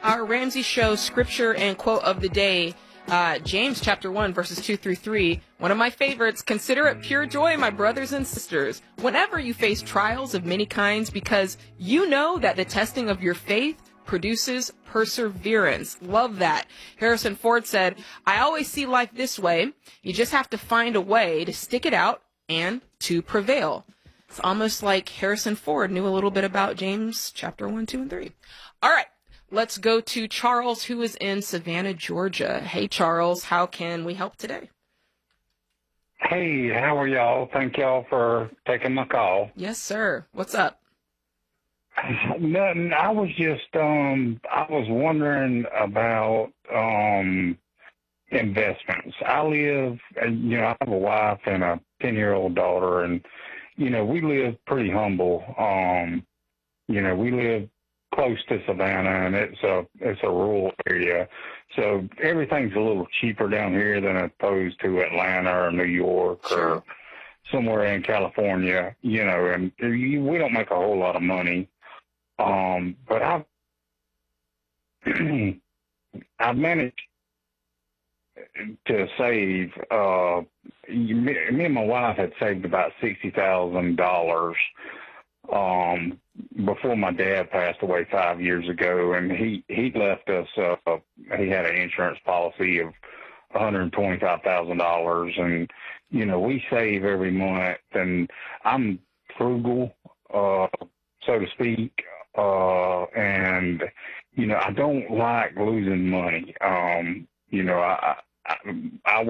Our Ramsey Show scripture and quote of the day, James chapter 1, verses 2 through 3. One of my favorites, consider it pure joy, my brothers and sisters, whenever you face trials of many kinds, because you know that the testing of your faith produces perseverance. Love that. Harrison Ford said, I always see life this way. You just have to find a way to stick it out and to prevail. It's almost like Harrison Ford knew a little bit about James chapter 1, 2, and 3. All right. Let's go to Charles, who is in Savannah, Georgia. Hey, Charles, how can we help today? Hey, how are y'all? Thank y'all for taking my call. Yes, sir. What's up? Nothing. I was just, I was wondering about investments. I live, I have a wife and a 10-year-old daughter, and, we live pretty humble. We live close to Savannah, and it's a rural area, so everything's a little cheaper down here than opposed to Atlanta or New York or somewhere in California, and we don't make a whole lot of money. But I've managed to save. Me and my wife had saved about $60,000 before my dad passed away 5 years ago, and he left us. He had an insurance policy of $125,000, and we save every month. And I'm frugal, so to speak, and I don't like losing money. I